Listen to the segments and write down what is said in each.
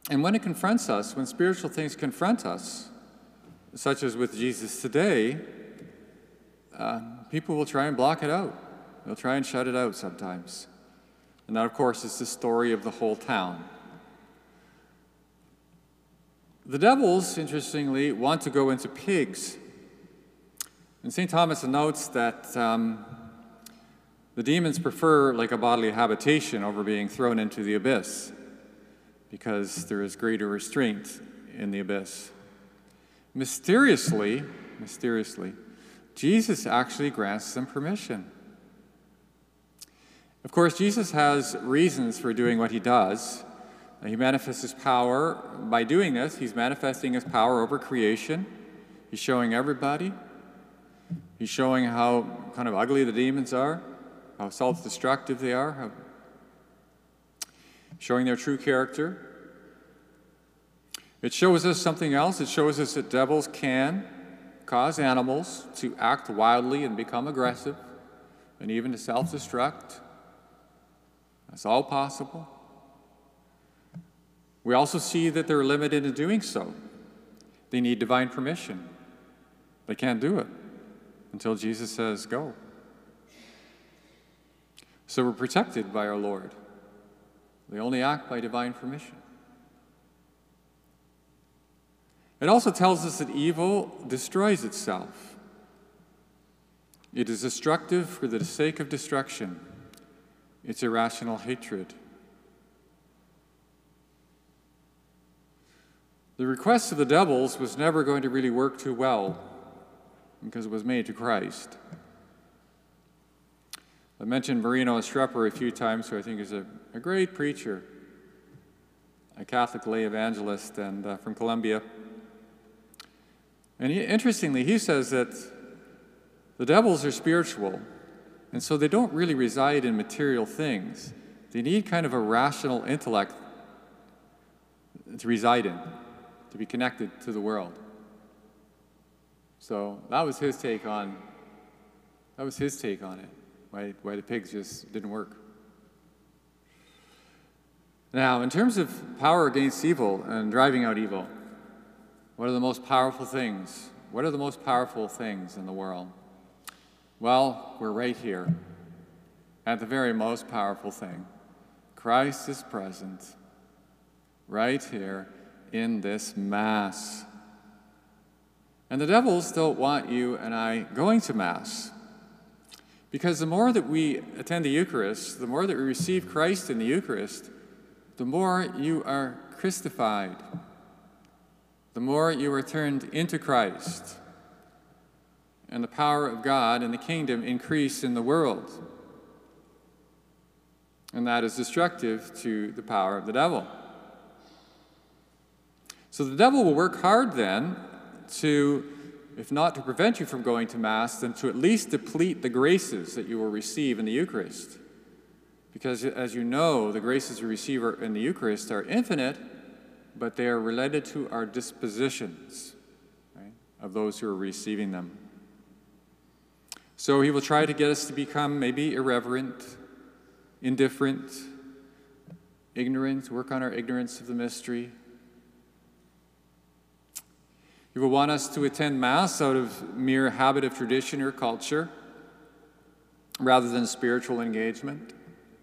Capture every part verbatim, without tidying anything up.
And when it confronts us, when spiritual things confront us, such as with Jesus today, uh, people will try and block it out. They'll try and shut it out sometimes. And that, of course, is the story of the whole town. The devils, interestingly, want to go into pigs. And Saint Thomas notes that um, the demons prefer like a bodily habitation over being thrown into the abyss, because there is greater restraint in the abyss. Mysteriously, mysteriously, Jesus actually grants them permission. Of course, Jesus has reasons for doing what he does. He manifests his power. By doing this, he's manifesting his power over creation. He's showing everybody. He's showing how kind of ugly the demons are, how self-destructive they are, how showing their true character. It shows us something else. It shows us that devils can cause animals to act wildly and become aggressive, and even to self-destruct. That's all possible. We also see that they're limited in doing so. They need divine permission. They can't do it until Jesus says, go. So we're protected by our Lord. They only act by divine permission. It also tells us that evil destroys itself. It is destructive for the sake of destruction. It's irrational hatred. The request of the devils was never going to really work too well because it was made to Christ. I mentioned Marino Estreper a few times, who I think is a, a great preacher, a Catholic lay evangelist and uh, from Colombia. And he, interestingly, he says that the devils are spiritual, and so they don't really reside in material things. They need kind of a rational intellect to reside in, to be connected to the world. So that was his take on, that was his take on it, why, why the pigs just didn't work. Now, in terms of power against evil and driving out evil, what are the most powerful things? What are the most powerful things in the world? Well, we're right here at the very most powerful thing. Christ is present right here in this Mass. And the devils don't want you and I going to Mass, because the more that we attend the Eucharist, the more that we receive Christ in the Eucharist, the more you are Christified, the more you are turned into Christ, and the power of God and the kingdom increase in the world. And that is destructive to the power of the devil. So the devil will work hard then to, if not to prevent you from going to Mass, then to at least deplete the graces that you will receive in the Eucharist. Because as you know, the graces you receive in the Eucharist are infinite, but they are related to our dispositions, right, of those who are receiving them. So he will try to get us to become maybe irreverent, indifferent, ignorant, work on our ignorance of the mystery. He will want us to attend Mass out of mere habit of tradition or culture, rather than spiritual engagement.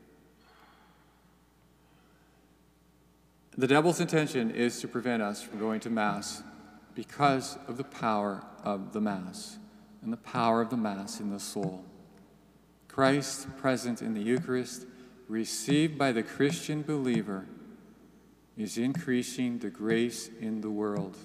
The devil's intention is to prevent us from going to Mass because of the power of the Mass and the power of the Mass in the soul. Christ present in the Eucharist, received by the Christian believer, is increasing the grace in the world.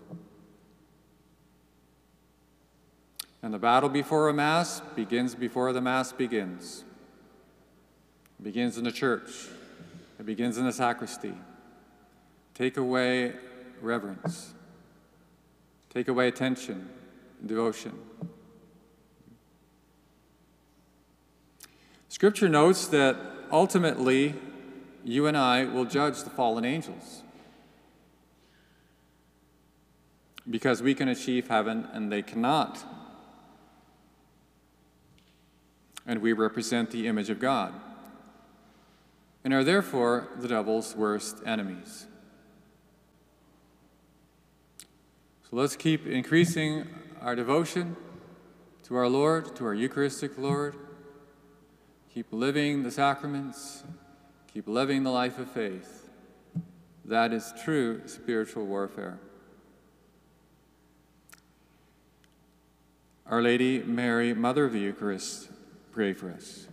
And the battle before a Mass begins before the Mass begins. It begins in the church. It begins in the sacristy. Take away reverence. Take away attention and devotion. Scripture notes that ultimately you and I will judge the fallen angels, because we can achieve heaven and they cannot. And we represent the image of God and are therefore the devil's worst enemies. So let's keep increasing our devotion to our Lord, to our Eucharistic Lord. Keep living the sacraments. Keep living the life of faith. That is true spiritual warfare. Our Lady Mary, Mother of the Eucharist, pray for us.